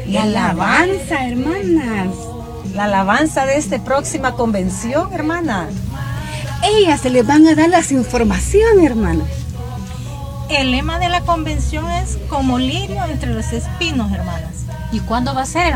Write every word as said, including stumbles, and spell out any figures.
La alabanza, hermanas. La alabanza de esta próxima convención, hermana. Ellas se les van a dar las informaciones, hermanas. El lema de la convención es como lirio entre los espinos, hermanas. ¿Y cuándo va a ser?